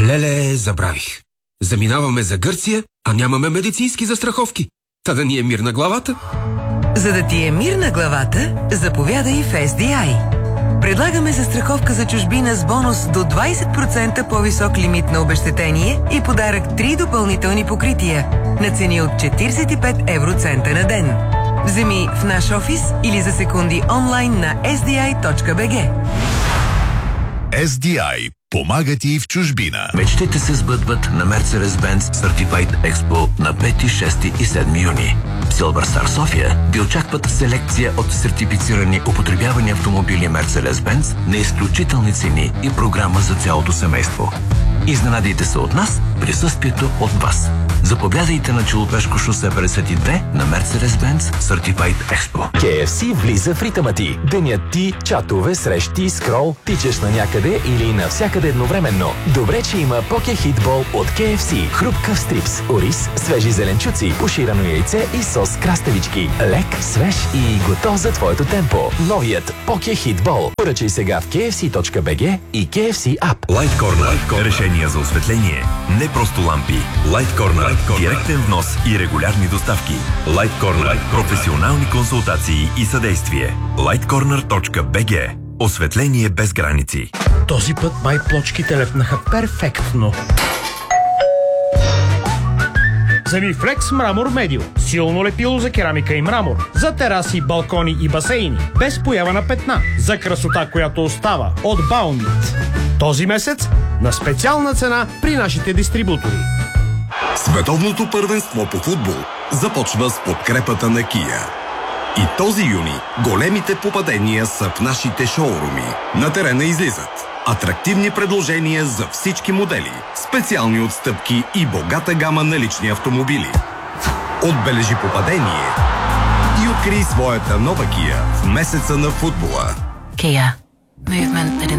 Леле, забравих. Заминаваме за Гърция, а нямаме медицински застраховки. Та да ни е мир на главата. За да ти е мир на главата, заповядай в SDI. Предлагаме застраховка за чужбина с бонус до 20% по-висок лимит на обезщетение и подарък 3 допълнителни покрития на цени от 45 евроцента на ден. Вземи в наш офис или за секунди онлайн на sdi.bg. SDI помага ти в чужбина. Мечтите се сбъдват на Mercedes-Benz Certified Expo на 5, 6 и 7 юни. В Silver Star София ви очакват селекция от сертифицирани употребявани автомобили Mercedes-Benz на изключителни цени и програма за цялото семейство. Изненадайте се от нас, присъствието от вас. Заповядайте на Челопешко шосе 52 на Mercedes-Benz Certified Expo. KFC влиза в ритъма ти. Денят ти, чатове, срещи, скрол, тичаш на някъде или навсякъде едновременно. Добре, че има Poke Hitball от KFC. Хрупкав стрипс, ориз, свежи зеленчуци, пуширано яйце и сос с краставички. Лек, свеж и готов за твоето темпо. Новият Poke Hitball. Поръчай сега в kfc.bg и KFC App. Light Corner. Решения за осветление. Не просто лампи. Light Corner. Директен внос и регулярни доставки. Light Corner. Професионални консултации и съдействие. lightcorner.bg. Осветление без граници. Този път май плочките лепнаха перфектно. Семифлекс Мрамор Медио. Силно лепило за керамика и мрамор. За тераси, балкони и басейни. Без поява на петна. За красота, която остава. От Баунит. Този месец на специална цена при нашите дистрибутори. Световното първенство по футбол започва с подкрепата на Kia. И този юни големите попадения са в нашите шоуруми. На терена излизат атрактивни предложения за всички модели, специални отстъпки и богата гама на лични автомобили. Отбележи попадение и открий своята нова Kia в месеца на футбола. Kia. Movement that